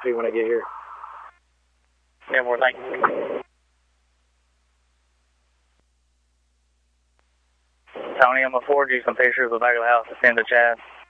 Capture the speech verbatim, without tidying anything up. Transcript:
see when I get here. Yeah, more thank you. Tony, I'm gonna forward you some pictures of the back of the house to send to Chad.